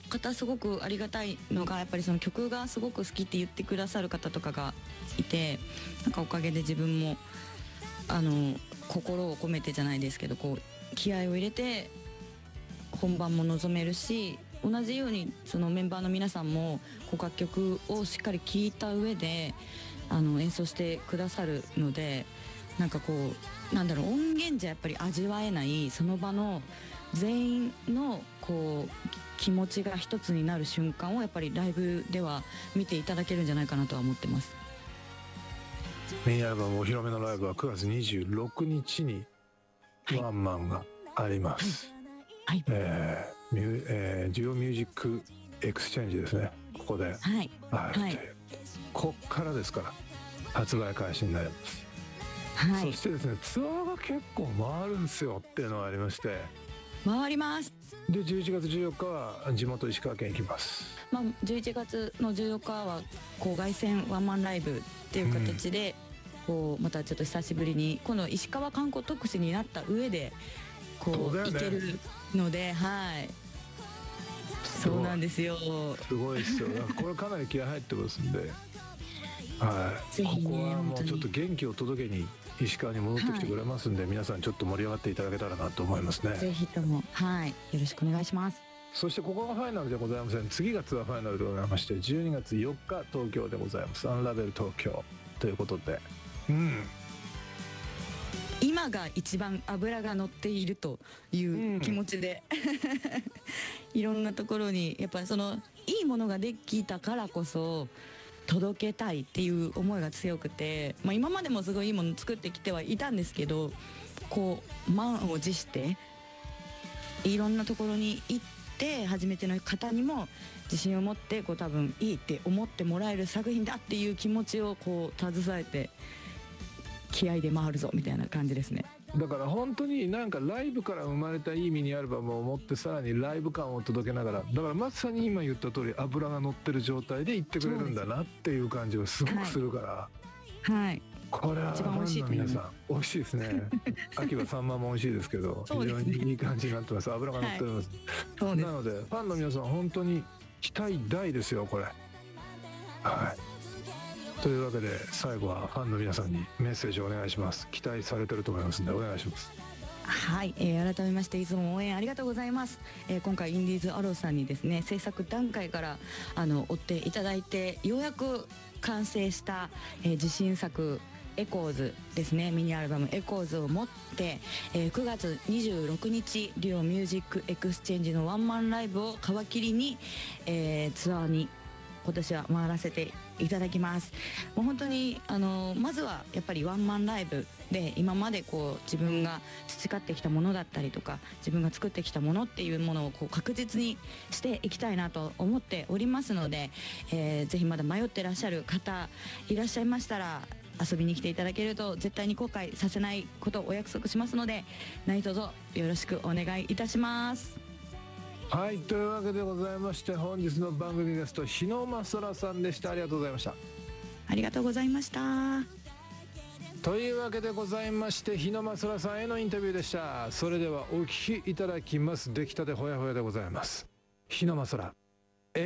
方すごくありがたいのが、やっぱりその曲がすごく好きって言ってくださる方とかがいて、なんかおかげで自分も心を込めてじゃないですけど、こう気合を入れて本番も臨めるし、同じようにそのメンバーの皆さんもこう楽曲をしっかり聴いた上で演奏してくださるので、なんかこうなんだろう、音源じゃやっぱり味わえないその場の全員のこう気持ちが一つになる瞬間をやっぱりライブでは見ていただけるんじゃないかなとは思ってます。 ミニアルバムお披露目のライブは9月26日にワンマンがあります。 はい、 デュオミュージックエクスチェンジですね。ここではいはい、 こっからですから発売開始になります。 はい、 そしてですね、ツアーが結構回るんですよっていうのがありまして、 回ります。 で11月14日は地元石川県行きます。 11月の14日はこう凱旋ワンマンライブっていう形で、こうまたちょっと久しぶりにこの石川観光特使になった上でこう行けるので、はい、そうなんですよ。 すごいですよ。これかなり気合入ってますんで、はい、 ぜひね、 ここはもうちょっと元気を届けに石川に戻ってきてくれますんで、皆さんちょっと盛り上がっていただけたらなと思いますね。 ぜひとも、はい、よろしくお願いします。 そしてここがファイナルでございません。次がツアーファイナルでございまして、12月4日東京でございます。アンラベル東京ということで、 今が一番脂が乗っているという気持ちで、いろんなところにやっぱりそのいいものができたからこそ届けたいっていう思いが強くて、今までもすごいいいもの作ってきてはいたんですけど、こう満を持していろんなところに行って初めての方にも自信を持ってこう多分いいって思ってもらえる作品だっていう気持ちをこう携えて気合で回るぞみたいな感じですね。 だから本当になんかライブから生まれたいいミニアルバムを持って、さらにライブ感を届けながら、だからまさに今言った通り脂が乗ってる状態で行ってくれるんだなっていう感じをすごくするから、 はい、 これはファンの皆さん美味しいですね。秋はサンマも美味しいですけど、非常にいい感じになってます。脂が乗ってます、なのでファンの皆さん本当に期待大ですよこれ。はい、というわけで最後はファンの皆さんにメッセージをお願いします。期待されてると思いますのでお願いします。 はい、改めましていつも応援ありがとうございます。今回インディーズアローさんにですね、制作段階から追っていただいてようやく完成した、自信作エコーズですね、ミニアルバムエコーズを持って、9月26日デュオミュージックエクスチェンジのワンマンライブを皮切りに、ツアーに今年は回らせていただきます。もう本当にまずはやっぱりワンマンライブで今までこう自分が培ってきたものだったりとか自分が作ってきたものっていうものをこう確実にしていきたいなと思っておりますので、ぜひまだ迷ってらっしゃる方いらっしゃいましたら遊びに来ていただけると絶対に後悔させないことをお約束しますので、何卒よろしくお願いいたします。 はい、というわけでございまして、本日の番組ゲスト日野正良さんでした。ありがとうございました。 ありがとうございました。 というわけでございまして、日野正良さんへのインタビューでした。それではお聞きいただきます。出来たてほやほやでございます。日野正良。